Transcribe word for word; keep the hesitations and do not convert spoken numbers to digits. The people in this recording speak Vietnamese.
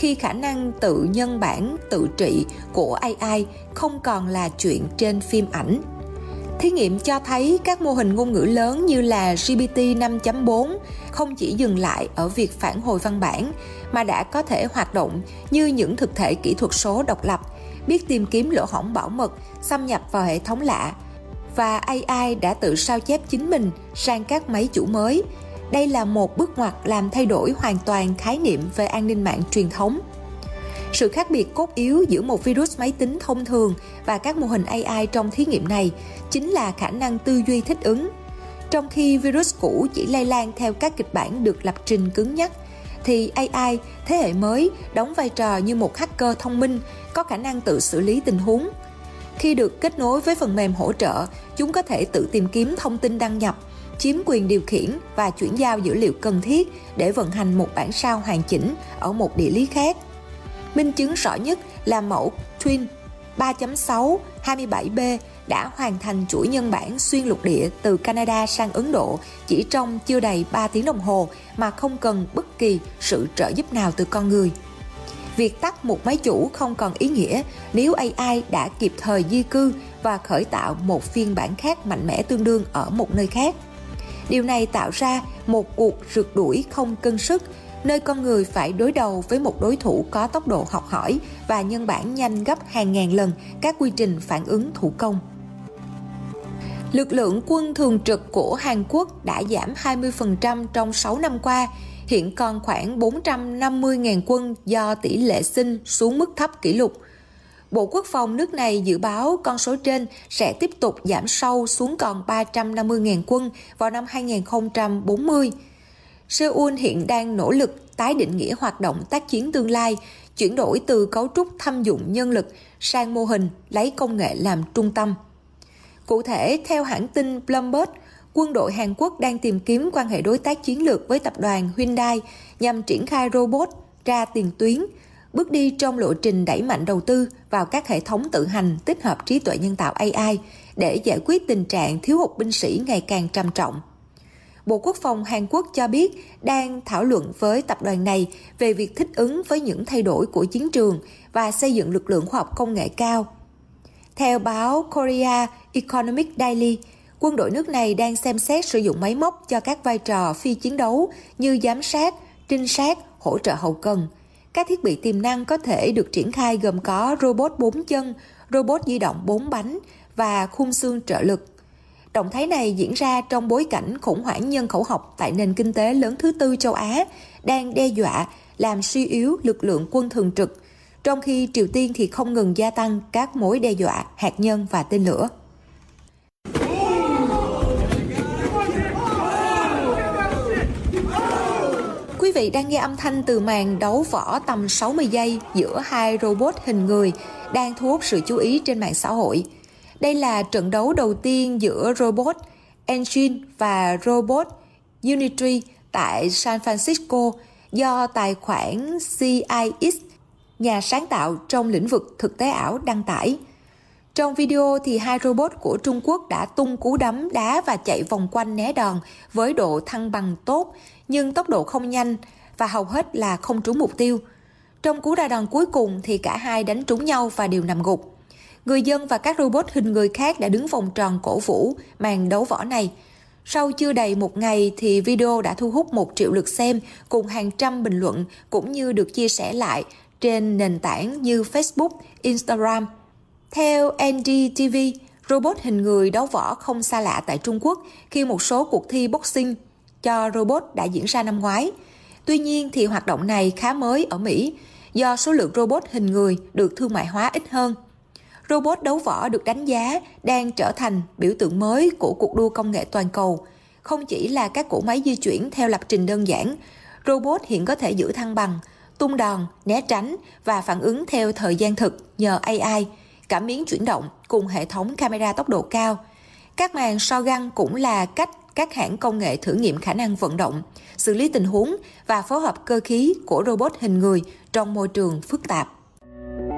khi khả năng tự nhân bản, tự trị của a i không còn là chuyện trên phim ảnh. Thí nghiệm cho thấy các mô hình ngôn ngữ lớn như là G P T năm chấm bốn không chỉ dừng lại ở việc phản hồi văn bản mà đã có thể hoạt động như những thực thể kỹ thuật số độc lập, biết tìm kiếm lỗ hổng bảo mật, xâm nhập vào hệ thống lạ. Và a i đã tự sao chép chính mình sang các máy chủ mới. Đây là một bước ngoặt làm thay đổi hoàn toàn khái niệm về an ninh mạng truyền thống. Sự khác biệt cốt yếu giữa một virus máy tính thông thường và các mô hình a i trong thí nghiệm này chính là khả năng tư duy thích ứng. Trong khi virus cũ chỉ lây lan theo các kịch bản được lập trình cứng nhắc, thì a i thế hệ mới đóng vai trò như một hacker thông minh, có khả năng tự xử lý tình huống. Khi được kết nối với phần mềm hỗ trợ, chúng có thể tự tìm kiếm thông tin đăng nhập, chiếm quyền điều khiển và chuyển giao dữ liệu cần thiết để vận hành một bản sao hoàn chỉnh ở một địa lý khác. Minh chứng rõ nhất là mẫu Twin ba chấm sáu hai mươi bảy B đã hoàn thành chuỗi nhân bản xuyên lục địa từ Canada sang Ấn Độ chỉ trong chưa đầy ba tiếng đồng hồ mà không cần bất kỳ sự trợ giúp nào từ con người. Việc tắt một máy chủ không còn ý nghĩa nếu a i đã kịp thời di cư và khởi tạo một phiên bản khác mạnh mẽ tương đương ở một nơi khác. Điều này tạo ra một cuộc rượt đuổi không cân sức, nơi con người phải đối đầu với một đối thủ có tốc độ học hỏi và nhân bản nhanh gấp hàng ngàn lần các quy trình phản ứng thủ công. Lực lượng quân thường trực của Hàn Quốc đã giảm hai mươi phần trăm trong sáu năm qua, hiện còn khoảng bốn trăm năm mươi nghìn quân do tỷ lệ sinh xuống mức thấp kỷ lục. Bộ Quốc phòng nước này dự báo con số trên sẽ tiếp tục giảm sâu xuống còn ba trăm năm mươi nghìn quân vào năm hai nghìn không trăm bốn mươi. Seoul hiện đang nỗ lực tái định nghĩa hoạt động tác chiến tương lai, chuyển đổi từ cấu trúc thâm dụng nhân lực sang mô hình lấy công nghệ làm trung tâm. Cụ thể, theo hãng tin Bloomberg, quân đội Hàn Quốc đang tìm kiếm quan hệ đối tác chiến lược với tập đoàn Hyundai nhằm triển khai robot ra tiền tuyến, bước đi trong lộ trình đẩy mạnh đầu tư vào các hệ thống tự hành tích hợp trí tuệ nhân tạo a i để giải quyết tình trạng thiếu hụt binh sĩ ngày càng trầm trọng. Bộ Quốc phòng Hàn Quốc cho biết đang thảo luận với tập đoàn này về việc thích ứng với những thay đổi của chiến trường và xây dựng lực lượng khoa học công nghệ cao. Theo báo Korea Economic Daily, quân đội nước này đang xem xét sử dụng máy móc cho các vai trò phi chiến đấu như giám sát, trinh sát, hỗ trợ hậu cần. Các thiết bị tiềm năng có thể được triển khai gồm có robot bốn chân, robot di động bốn bánh và khung xương trợ lực. Động thái này diễn ra trong bối cảnh khủng hoảng nhân khẩu học tại nền kinh tế lớn thứ tư châu Á đang đe dọa làm suy yếu lực lượng quân thường trực, trong khi Triều Tiên thì không ngừng gia tăng các mối đe dọa hạt nhân và tên lửa. Quý vị đang nghe âm thanh từ màn đấu võ tầm sáu mươi giây giữa hai robot hình người đang thu hút sự chú ý trên mạng xã hội. Đây là trận đấu đầu tiên giữa robot Engine và robot Unity tại San Francisco do tài khoản C I X, nhà sáng tạo trong lĩnh vực thực tế ảo, đăng tải. Trong video thì hai robot của Trung Quốc đã tung cú đấm đá và chạy vòng quanh né đòn với độ thăng bằng tốt, nhưng tốc độ không nhanh và hầu hết là không trúng mục tiêu. Trong cú ra đòn cuối cùng thì cả hai đánh trúng nhau và đều nằm gục. Người dân và các robot hình người khác đã đứng vòng tròn cổ vũ màn đấu võ này. Sau chưa đầy một ngày thì video đã thu hút một triệu lượt xem cùng hàng trăm bình luận cũng như được chia sẻ lại trên nền tảng như Facebook, Instagram. Theo N D T V, robot hình người đấu võ không xa lạ tại Trung Quốc khi một số cuộc thi boxing cho robot đã diễn ra năm ngoái. Tuy nhiên thì hoạt động này khá mới ở Mỹ do số lượng robot hình người được thương mại hóa ít hơn. Robot đấu võ được đánh giá đang trở thành biểu tượng mới của cuộc đua công nghệ toàn cầu. Không chỉ là các cỗ máy di chuyển theo lập trình đơn giản, robot hiện có thể giữ thăng bằng, tung đòn, né tránh và phản ứng theo thời gian thực nhờ a i, cảm biến chuyển động cùng hệ thống camera tốc độ cao. Các màn so găng cũng là cách các hãng công nghệ thử nghiệm khả năng vận động, xử lý tình huống và phối hợp cơ khí của robot hình người trong môi trường phức tạp.